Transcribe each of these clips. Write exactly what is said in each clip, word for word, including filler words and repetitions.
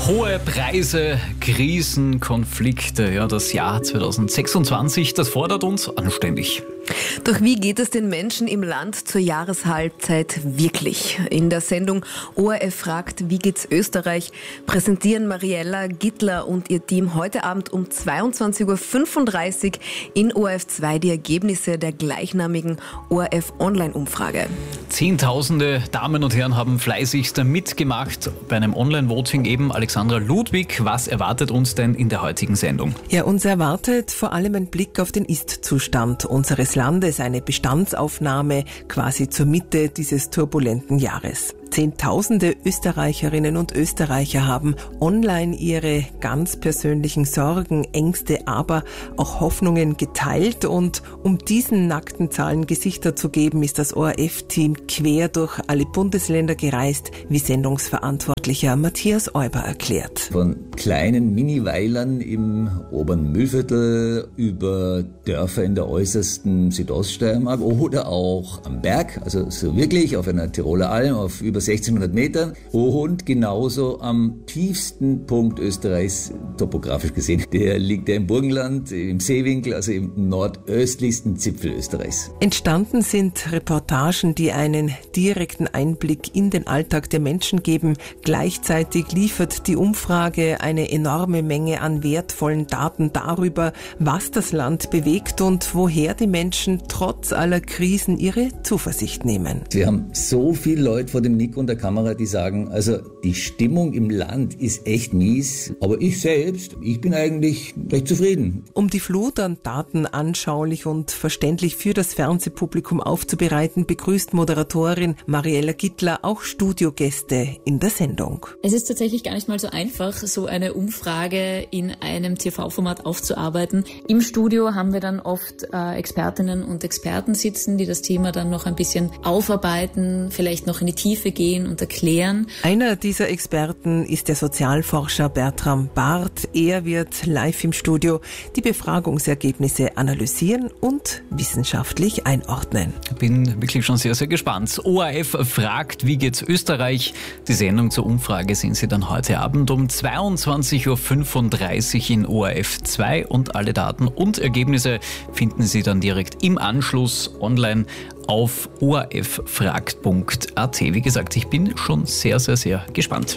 Hohe Preise, Krisen, Konflikte. Ja, das Jahr zwanzig sechsundzwanzig, das fordert uns anständig. Doch wie geht es den Menschen im Land zur Jahreshalbzeit wirklich? In der Sendung O R F fragt, wie geht's Österreich, präsentieren Mariella Gittler und ihr Team heute Abend um zweiundzwanzig Uhr fünfunddreißig in O R F zwei die Ergebnisse der gleichnamigen O R F-Online-Umfrage. Zehntausende Damen und Herren haben fleißigst mitgemacht bei einem Online-Voting eben. Alexandra Ludwig, was erwartet uns denn in der heutigen Sendung? Ja, uns erwartet vor allem ein Blick auf den Ist-Zustand unseres Landes, eine Bestandsaufnahme quasi zur Mitte dieses turbulenten Jahres. Zehntausende Österreicherinnen und Österreicher haben online ihre ganz persönlichen Sorgen, Ängste, aber auch Hoffnungen geteilt. Und um diesen nackten Zahlen Gesichter zu geben, ist das O R F-Team quer durch alle Bundesländer gereist, wie Sendungsverantwortlicher Matthias Euber erklärt. Von kleinen Mini-Weilern im oberen Mühlviertel über Dörfer in der äußersten Südoststeiermark oder auch am Berg, also so wirklich auf einer Tiroler Alm auf über sechzehnhundert Metern und genauso am tiefsten Punkt Österreichs, topografisch gesehen. Der liegt ja im Burgenland, im Seewinkel, also im nordöstlichsten Zipfel Österreichs. Entstanden sind Reportagen, die einen direkten Einblick in den Alltag der Menschen geben. Gleichzeitig liefert die Umfrage eine enorme Menge an wertvollen Daten darüber, was das Land bewegt und woher die Menschen trotz aller Krisen ihre Zuversicht nehmen. Wir haben so viele Leute vor dem Nick und der Kamera, die sagen, also die Stimmung im Land ist echt mies, aber ich selbst, ich bin eigentlich recht zufrieden. Um die Flut an Daten anschaulich und verständlich für das Fernsehpublikum aufzubereiten, begrüßt Moderatorin Mariella Gittler auch Studiogäste in der Sendung. Es ist tatsächlich gar nicht mal so einfach, so eine Umfrage in einem T V-Format aufzuarbeiten. Im Studio haben wir dann oft äh, Expertinnen und Experten sitzen, die das Thema dann noch ein bisschen aufarbeiten, vielleicht noch in die Tiefe gehen und erklären. Einer dieser Experten ist der Sozialforscher Bertram Barth. Er wird live im Studio die Befragungsergebnisse analysieren und wissenschaftlich einordnen. Bin wirklich schon sehr, sehr gespannt. O R F fragt, wie geht's Österreich? Die Sendung zur Umfrage sehen Sie dann heute Abend um zweiundzwanzig Uhr fünfunddreißig in O R F zwei und alle Daten und Ergebnisse finden Sie dann direkt im Anschluss online auf o r f fragt punkt a t. Wie gesagt, ich bin schon sehr, sehr, sehr gespannt.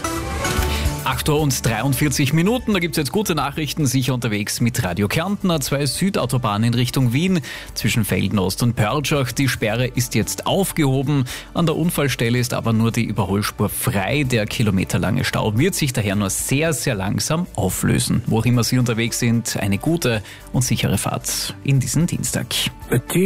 acht Uhr und dreiundvierzig Minuten, da gibt es jetzt gute Nachrichten, sicher unterwegs mit Radio Kärnten, A zwei Südautobahn in Richtung Wien, zwischen Feldenost und Pörtschach. Die Sperre ist jetzt aufgehoben, an der Unfallstelle ist aber nur die Überholspur frei. Der kilometerlange Stau wird sich daher nur sehr, sehr langsam auflösen. Wo auch immer Sie unterwegs sind, eine gute und sichere Fahrt in diesen Dienstag.